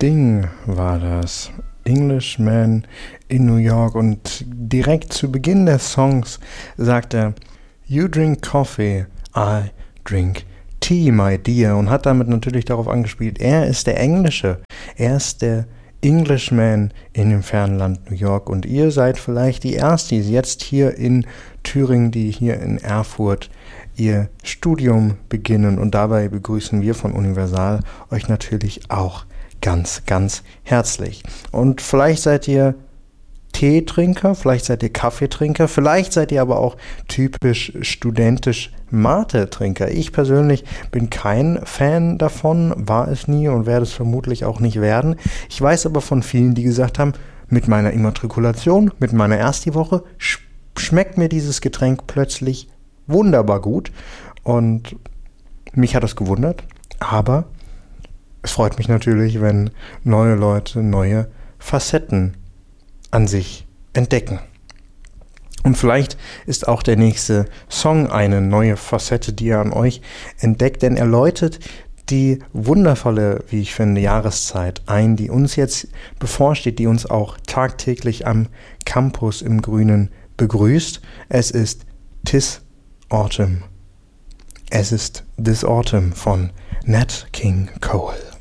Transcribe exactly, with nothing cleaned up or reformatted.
Sting war das. Englishman in New York. Und direkt zu Beginn des Songs sagt er: You drink coffee, I drink tea, my dear. Und hat damit natürlich darauf angespielt, er ist der Englische. Er ist der Englishman in dem fernen Land New York. Und ihr seid vielleicht die Erstis jetzt hier in Thüringen, die hier in Erfurt ihr Studium beginnen. Und dabei begrüßen wir von Universal euch natürlich auch ganz, ganz herzlich. Und vielleicht seid ihr Teetrinker, vielleicht seid ihr Kaffeetrinker, vielleicht seid ihr aber auch typisch studentisch Mate-Trinker. Ich persönlich bin kein Fan davon, war es nie und werde es vermutlich auch nicht werden. Ich weiß aber von vielen, die gesagt haben, mit meiner Immatrikulation, mit meiner Ersti-Woche sch- schmeckt mir dieses Getränk plötzlich wunderbar gut. Und mich hat das gewundert, aber es freut mich natürlich, wenn neue Leute neue Facetten an sich entdecken. Und vielleicht ist auch der nächste Song eine neue Facette, die er an euch entdeckt, denn er läutet die wundervolle, wie ich finde, Jahreszeit ein, die uns jetzt bevorsteht, die uns auch tagtäglich am Campus im Grünen begrüßt. Es ist Tis Autumn. Es ist This Autumn von Nat King Cole.